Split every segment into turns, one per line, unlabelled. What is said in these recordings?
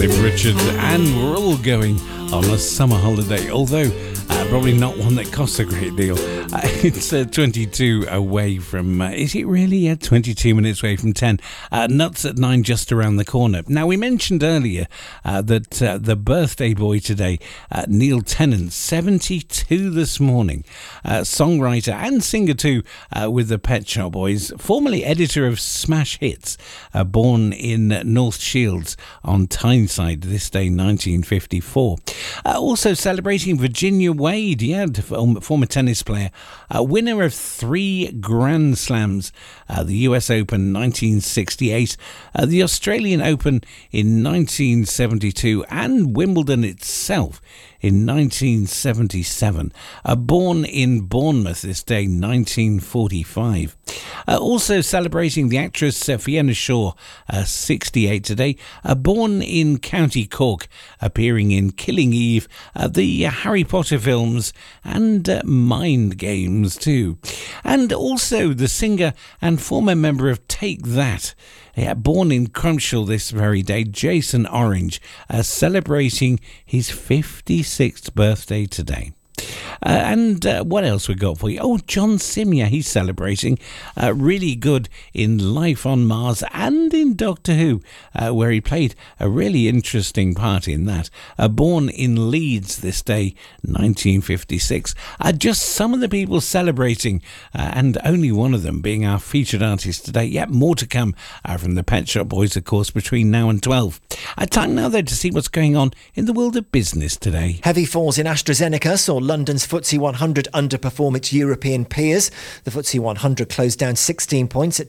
Cliff Richard, and we're all going on a summer holiday, although probably not one that costs a great deal. It's 22 away from, is it really? 22 minutes away from 10. Nuts at 9 just around the corner. Now, we mentioned earlier that the birthday boy today, Neil Tennant, 72 this morning, songwriter and singer too with the Pet Shop Boys, formerly editor of Smash Hits, born in North Shields on Tyneside this day, 1954. Also celebrating Virginia Wade, former tennis player, winner of 3 Grand Slams, the US Open 1968, the Australian Open in 1972, and Wimbledon itself in 1977. Born in Bournemouth this day, 1945. Also celebrating the actress Fiona Shaw, 68 today. Born in County Cork, appearing in Killing Eve, the Harry Potter films, and Mind Games too. And also the singer and former member of Take That, born in Crumpshall this very day, Jason Orange, celebrating his 56th birthday today. And what else we got for you? Oh, John Simia, he's celebrating. Really good in Life on Mars and in Doctor Who, where he played a really interesting part in that. Born in Leeds this day, 1956. Just some of the people celebrating, and only one of them being our featured artist today. Yet more to come from the Pet Shop Boys, of course, between now and 12. Time now, though, to see what's going on in the world of business today.
Heavy falls in AstraZeneca saw London's FTSE 100 underperform its European peers. The FTSE 100 closed down 16 points at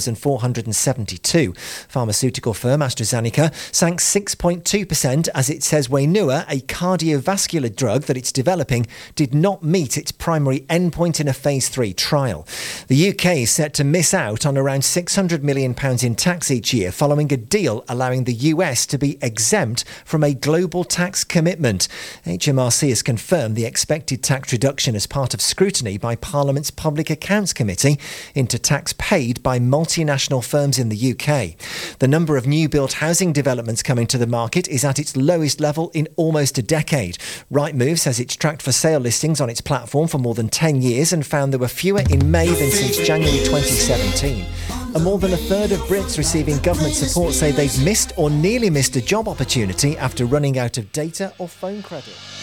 10,472. Pharmaceutical firm AstraZeneca sank 6.2% as it says Wainua, a cardiovascular drug that it's developing, did not meet its primary endpoint in a phase 3 trial. The UK is set to miss out on around £600 million in tax each year following a deal allowing the US to be exempt from a global tax commitment. HMRC has confirmed the expected tax reduction as part of scrutiny by Parliament's Public Accounts Committee into tax paid by multinational firms in the UK. The number of new built housing developments coming to the market is at its lowest level in almost a decade. Rightmove says it's tracked for sale listings on its platform for more than 10 years and found there were fewer in May than since January 2017. And more than a third of Brits receiving government support say they've missed or nearly missed a job opportunity after running out of data or phone credit.